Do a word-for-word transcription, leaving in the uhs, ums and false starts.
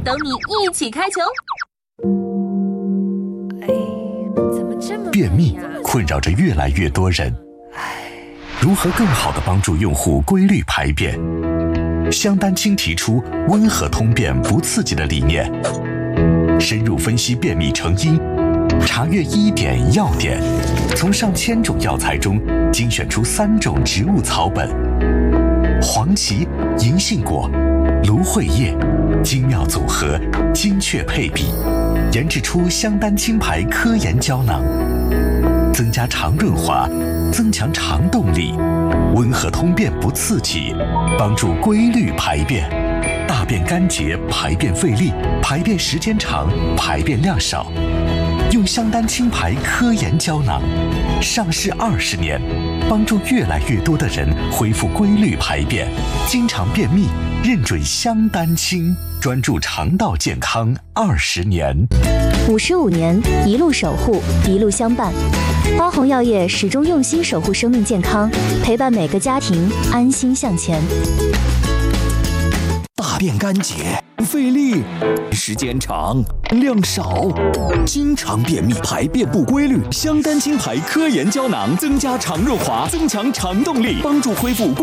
等你一起开球。 便秘困扰着越来越多人，如何更好地帮助用户规律排便？香丹青提出温和通便不刺激的理念，深入分析便秘成因，查阅医典药典，从上千种药材中精选出三种植物草本：黄芪、银杏果、芦荟叶，精妙组合，精确配比，研制出香丹青牌科研胶囊，增加肠润滑，增强肠动力，温和通便不刺激，帮助规律排便。大便干结，排便费力，排便时间长，排便量少。用香丹青牌科研胶囊，上市二十年，帮助越来越多的人恢复规律排便。经常便秘，认准香丹青，专注肠道健康二十年。 五十五年，一路守护，一路相伴。花红药业始终用心守护生命健康，陪伴每个家庭安心向前。 大便干结，费力，时间长，量少，经常便秘，排便不规律。香丹青牌科研胶囊增加肠润滑，增强肠动力，帮助恢复